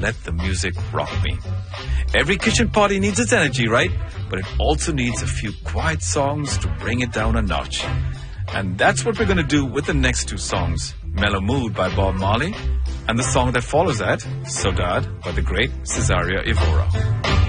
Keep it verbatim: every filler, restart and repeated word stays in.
let the music rock me. Every kitchen party needs its energy, right? But it also needs a few quiet songs to bring it down a notch. And that's what we're going to do with the next two songs, Mellow Mood by Bob Marley, and the song that follows that, Saudade by the great Cesaria Evora.